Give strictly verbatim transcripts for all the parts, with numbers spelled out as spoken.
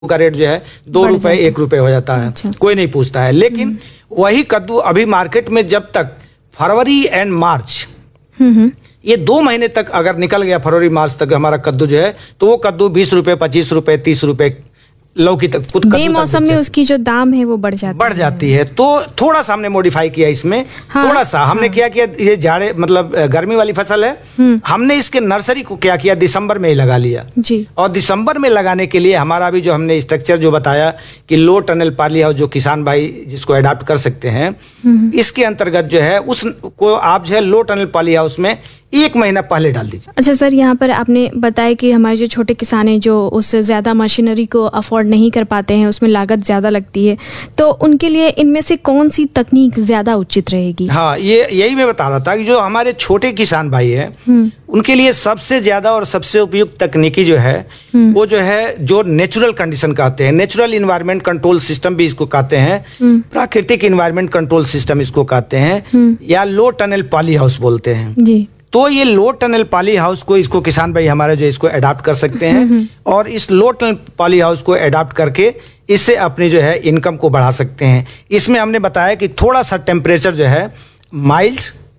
का रेट जो है दो रुपए एक रुपए हो जाता है। अच्छा। कोई नहीं पूछता है। लेकिन वही कद्दू अभी मार्केट में जब तक फरवरी एंड मार्च ये दो महीने तक अगर निकल गया, फरवरी मार्च तक हमारा कद्दू जो है, तो वो कद्दू बीस रुपए पच्चीस रुपए तीस रुपए लौकी तक कुछ बेमौसम में उसकी जो दाम है वो बढ़ जाती बढ़ जाती है। तो थोड़ा सा हमने मॉडिफाई किया इसमें। हाँ, थोड़ा सा हमने हाँ, क्या किया, ये जाड़े मतलब गर्मी वाली फसल है, हमने इसके नर्सरी को क्या किया, दिसंबर में ही लगा लिया जी। और दिसंबर में लगाने के लिए हमारा भी जो हमने स्ट्रक्चर जो बताया कि लो टनल पाली हाउस जो किसान भाई जिसको अडॉप्ट कर सकते हैं, इसके अंतर्गत जो है उसको आप जो है लो टनल पाली हाउस में एक महीना पहले डाल दीजिए। अच्छा सर, यहाँ पर आपने बताया कि हमारे जो छोटे किसान हैं जो उससे ज़्यादा मशीनरी को अफोर्ड नहीं कर पाते हैं, उसमें लागत ज़्यादा लगती है, तो उनके लिए इनमें से कौन सी तकनीक ज़्यादा उचित रहेगी? हाँ, ये यही मैं बता रहा था कि जो हमारे छोटे किसान भाई हैं उनके लिए सबसे ज़्यादा और सबसे उपयुक्त तकनीकी जो है वो जो है जो नेचुरल कंडीशन कहते हैं, नेचुरल इन्वायरमेंट कंट्रोल सिस्टम भी इसको कहते हैं, प्राकृतिक इन्वायरमेंट कंट्रोल सिस्टम इसको कहते हैं, या लो टनल पॉली हाउस बोलते हैं जी। तो ये लो टनल पॉली हाउस को इसको किसान भाई हमारे जो इसको अडॉप्ट कर सकते हैं और इस लो टनल पॉली हाउस को अडॉप्ट करके इससे अपनी जो है इनकम को बढ़ा सकते हैं। इसमें हमने बताया कि थोड़ा सा टेम्परेचर जो है माइल्ड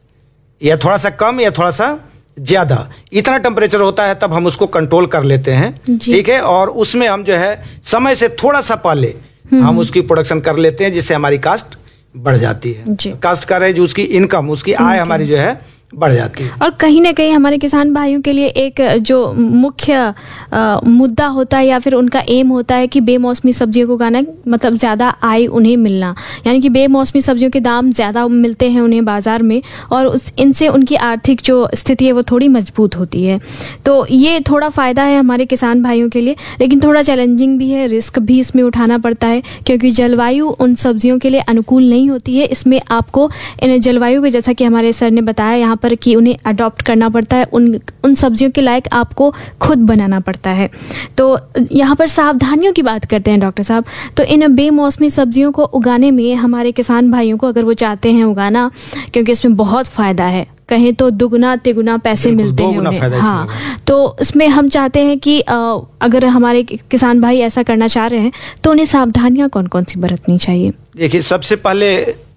या थोड़ा सा कम या थोड़ा सा ज्यादा, इतना टेम्परेचर होता है तब हम उसको कंट्रोल कर लेते हैं, ठीक है। और उसमें हम जो है समय से थोड़ा सा पहले हम उसकी प्रोडक्शन कर लेते हैं, जिससे हमारी कास्ट बढ़ जाती है। कास्ट कर रहे जो उसकी इनकम उसकी आय हमारी जो है बढ़ जाती है। और कहीं ना कहीं हमारे किसान भाइयों के लिए एक जो मुख्य आ, मुद्दा होता है या फिर उनका एम होता है कि बेमौसमी सब्जियों को उगाना, मतलब ज़्यादा आय उन्हें मिलना, यानी कि बेमौसमी सब्जियों के दाम ज़्यादा मिलते हैं उन्हें बाज़ार में और उस इनसे उनकी आर्थिक जो स्थिति है वो थोड़ी मजबूत होती है। तो ये थोड़ा फ़ायदा है हमारे किसान भाइयों के लिए, लेकिन थोड़ा चैलेंजिंग भी है, रिस्क भी इसमें उठाना पड़ता है क्योंकि जलवायु उन सब्जियों के लिए अनुकूल नहीं होती है। इसमें आपको इन जलवायु के, जैसा कि हमारे सर ने बताया यहाँ पर, कि उन्हें अडॉप्ट करना पड़ता है, उन उन सब्जियों के लायक आपको खुद बनाना पड़ता है। तो यहाँ पर सावधानियों की बात करते हैं डॉक्टर साहब, तो इन बेमौसमी सब्जियों को उगाने में हमारे किसान भाइयों को, अगर वो चाहते हैं उगाना, क्योंकि इसमें बहुत फ़ायदा है, कहें तो दुगुना तिगुना पैसे मिलते हैं उन्हें। हाँ, तो इसमें हम चाहते हैं कि अगर हमारे किसान भाई ऐसा करना चाह रहे हैं तो उन्हें सावधानियाँ कौन कौन सी बरतनी चाहिए? देखिए, सबसे पहले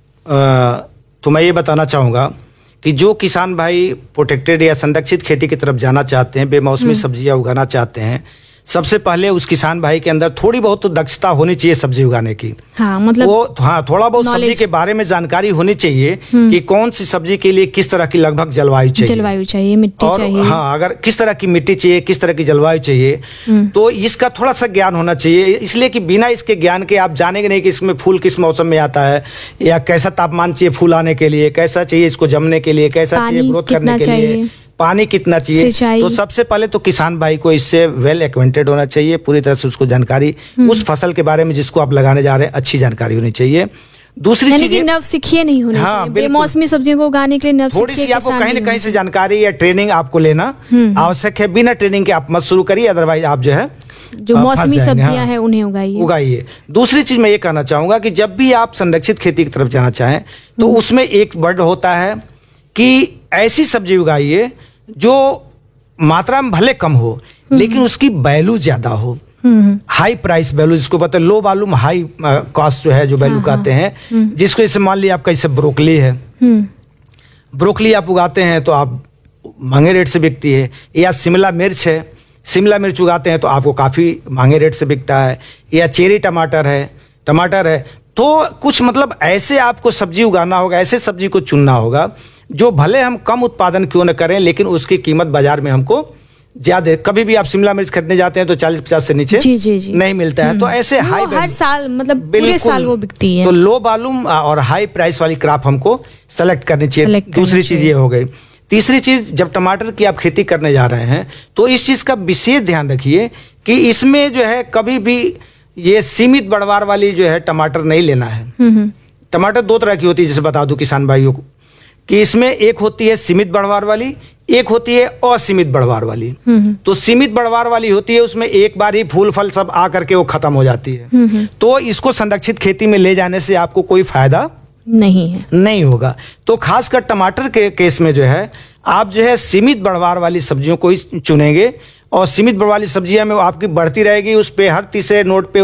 तो मैं ये बताना चाहूँगा कि जो किसान भाई प्रोटेक्टेड या संरक्षित खेती की तरफ जाना चाहते हैं, बेमौसमी सब्जियां उगाना चाहते हैं, सबसे पहले उस किसान भाई के अंदर थोड़ी बहुत तो दक्षता होनी चाहिए सब्जी उगाने की। हाँ, मतलब वो हाँ थोड़ा बहुत सब्जी के बारे में जानकारी होनी चाहिए कि कौन सी सब्जी के लिए किस तरह की लगभग जलवायु चाहिए जलवायु चाहिए मिट्टी और चाहिए। हाँ, अगर किस तरह की मिट्टी चाहिए, किस तरह की जलवायु चाहिए, तो इसका थोड़ा सा ज्ञान होना चाहिए। इसलिए कि बिना इसके ज्ञान के आप जानेंगे नहीं कि इसमें फूल किस मौसम में आता है, या कैसा तापमान चाहिए फूल आने के लिए, कैसा चाहिए इसको जमने के लिए, कैसा चाहिए ग्रोथ करने के लिए, पानी कितना चाहिए। तो सबसे पहले तो किसान भाई को इससे वेल एक्वेंटेड होना चाहिए, पूरी तरह से उसको जानकारी उस फसल के बारे में जिसको आप लगाने जा रहे हैं अच्छी जानकारी होनी चाहिए। दूसरी चीज नवसिखिए नहीं होनी हाँ, चाहिए। बेमौसमी सब्जियों को उगाने के लिए नवसिखिए थोड़ी सी आपको कहीं न कहीं से जानकारी या ट्रेनिंग आपको लेना आवश्यक है। बिना ट्रेनिंग के आप मत शुरू करिए, अदरवाइज आप जो है जो मौसमी सब्जियां हैं उन्हें उगाइए उगाइए दूसरी चीज मैं ये कहना चाहूंगा कि जब भी आप संरक्षित खेती की तरफ जाना चाहें तो उसमें एक वर्ड होता है कि ऐसी सब्जी उगाइए जो मात्रा में भले कम हो लेकिन उसकी वैल्यू ज्यादा हो, हाई प्राइस वैल्यू जिसको पता है, लो वॉल्यूम हाई कॉस्ट जो है, जो वैल्यू कहते हैं, जिसको जैसे मान लिया आपका जैसे ब्रोकली है, ब्रोकली आप उगाते हैं तो आप महंगे रेट से बिकती है, या शिमला मिर्च है, शिमला मिर्च उगाते हैं तो आपको काफी महंगे रेट से बिकता है, या चेरी टमाटर है, टमाटर है। तो कुछ मतलब ऐसे आपको सब्जी उगाना होगा, ऐसे सब्जी को चुनना होगा जो भले हम कम उत्पादन क्यों न करें लेकिन उसकी कीमत बाजार में हमको ज्यादा। कभी भी आप शिमला मिर्च खरीदने जाते हैं तो चालीस पचास से नीचे जी, जी, जी. नहीं मिलता है। तो ऐसे हाई हर साल मतलब पूरे साल वो बिकती है। तो लो वॉल्यूम और हाई प्राइस वाली क्रॉप हमको सेलेक्ट करनी चाहिए। दूसरी चीज ये हो गई। तीसरी चीज, जब टमाटर की आप खेती करने जा रहे हैं तो इस चीज का विशेष ध्यान रखिए कि इसमें जो है कभी भी ये सीमित बढ़वार वाली जो है टमाटर नहीं लेना है। टमाटर दो तरह की होती है, जैसे बता दूं किसान भाइयों को कि इसमें एक होती है सीमित बढ़वार वाली, एक होती है असीमित बढ़वार वाली। तो सीमित बढ़वार वाली होती है उसमें एक बार ही फूल फल सब आ करके वो खत्म हो जाती है। तो इसको संरक्षित खेती में ले जाने से आपको कोई फायदा नहीं है नहीं होगा। तो खासकर टमाटर के केस में जो है आप जो है सीमित बढ़वार वाली सब्जियों को ही चुनेंगे और सीमित बड़ वाली सब्जियां में वो आपकी बढ़ती रहेगी, उस पे हर तीसरे नोट पे